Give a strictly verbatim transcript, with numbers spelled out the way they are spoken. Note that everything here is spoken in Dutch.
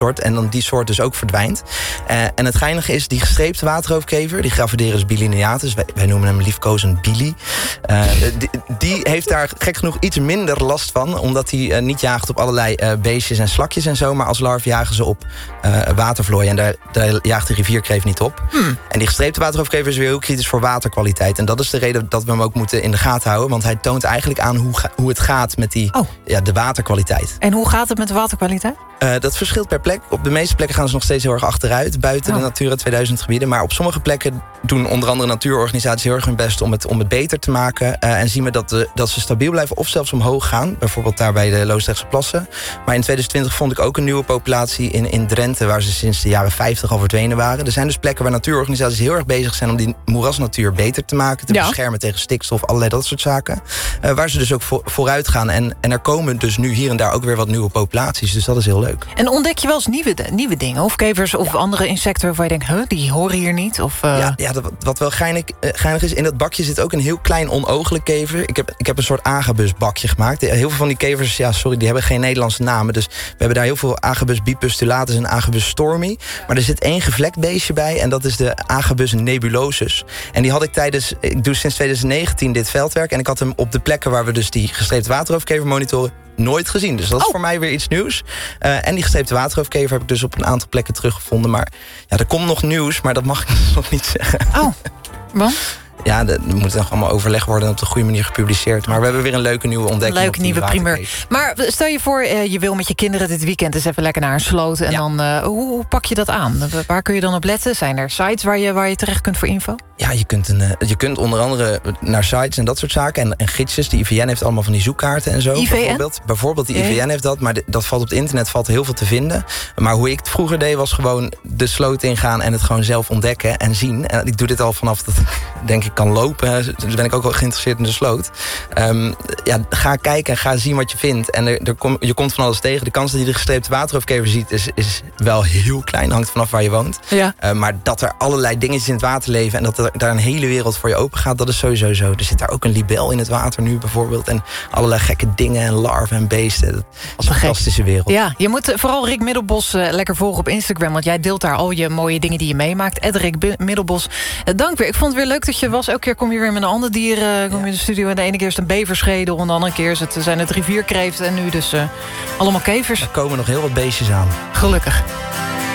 soort. En dan die soort dus ook verdwijnt. Uh, en het geinige is, die gestreepte waterhoofdkever, die Graviderus bilineatus, wij, wij noemen hem liefkozend Billy. Uh, die, die heeft daar gek genoeg iets minder last van, omdat hij uh, niet jaagt op allerlei uh, beestjes en slakjes en zo, maar als larf jagen ze op uh, watervlooien. En daar, daar jaagt de rivierkreeft niet op. Hmm. En die gestreepte waterhoofdkever is weer heel kritisch voor waterkwaliteit. En dat is de reden dat we hem ook moeten in de gaten houden, want hij toont eigenlijk aan hoe, ga, hoe het gaat met die, oh. ja, de waterkwaliteit. En hoe gaat het met de waterkwaliteit? Uh, dat verschilt per plek. Op de meeste plekken gaan ze nog steeds heel erg achteruit, buiten oh. de Natura tweeduizend gebieden. Maar op sommige plekken doen onder andere natuurorganisaties heel erg hun best om het, om het beter te maken. Uh, en zien we dat, de, dat ze stabiel blijven of zelfs omhoog gaan. Bijvoorbeeld daar bij de Loosdrechtse plassen. Maar in tweeduizend twintig vond ik ook een nieuwe populatie in, in Drenthe, waar ze sinds de jaren vijftig al verdwenen waren. Er zijn dus plekken waar natuurorganisaties heel erg bezig zijn om die moerasnatuur beter te maken, te ja. beschermen tegen stikstof, allerlei dat soort zaken. Uh, waar ze dus ook voor, vooruit gaan. En, en er komen dus nu hier en daar ook weer wat nieuwe populaties. Dus dat is heel leuk. En ontdek je wel eens nieuwe, nieuwe dingen? Of kevers of ja. andere insecten waarvan je denkt, huh, die horen hier niet? Of, uh... Ja, ja dat, wat wel geinig, uh, geinig is, in dat bakje zit ook een heel klein onooglijk kever. Ik heb, ik heb een soort Agabus bakje gemaakt. Heel veel van die kevers, ja, sorry, die hebben geen Nederlandse namen. Dus we hebben daar heel veel Agabus bipustulatus en Agabus stormi. Maar er zit één gevlekt beestje bij en dat is de Agabus nebulosus. En die had ik tijdens, ik doe sinds tweeduizend negentien dit veldwerk en ik had hem op de plekken waar we dus die gestreepte waterhoofdkever monitoren nooit gezien. Dus dat is oh. voor mij weer iets nieuws. Uh, en die gestreepte waterhoofdkever heb ik dus op een aantal plekken teruggevonden. Maar ja, er komt nog nieuws, maar dat mag ik nog niet zeggen. Oh, want? Ja, dat moet nog allemaal overleg worden en op de goede manier gepubliceerd. Maar we hebben weer een leuke nieuwe ontdekking. Een leuke nieuwe primeur. Maar stel je voor, je wil met je kinderen dit weekend eens even lekker naar een sloot. En ja. dan, uh, hoe, hoe pak je dat aan? Waar kun je dan op letten? Zijn er sites waar je, waar je terecht kunt voor info? Ja, je kunt, een, je kunt onder andere naar sites en dat soort zaken. En, en gidsjes, de I V N heeft allemaal van die zoekkaarten en zo. I V N? Bijvoorbeeld, bijvoorbeeld de I V N heeft dat, maar de, dat valt op het internet valt heel veel te vinden. Maar hoe ik het vroeger deed, was gewoon de sloot ingaan en het gewoon zelf ontdekken en zien. En ik doe dit al vanaf dat ik denk ik kan lopen. Dus ben ik ook wel geïnteresseerd in de sloot. Um, ja, ga kijken en ga zien wat je vindt. En er, er kom, je komt van alles tegen. De kans dat je de gestreepte waterhoofdkever ziet is, is wel heel klein. Hangt vanaf waar je woont. Ja. Uh, maar dat er allerlei dingetjes in het water leven en dat er daar een hele wereld voor je open gaat, dat is sowieso zo. Er zit daar ook een libel in het water nu bijvoorbeeld. En allerlei gekke dingen en larven en beesten. Dat is een fantastische wereld. Ja, je moet vooral Rick Middelbos uh, lekker volgen op Instagram. Want jij deelt daar al je mooie dingen die je meemaakt. Ed Rick Middelbos. Uh, dank weer. Ik vond het weer leuk dat je was. Elke keer kom je weer met een ander dier. Uh, kom je in de studio. En de ene keer is het een beverschedel. En de andere keer is het, zijn het rivierkreeften. En nu dus uh, allemaal kevers. Er komen nog heel wat beestjes aan. Gelukkig.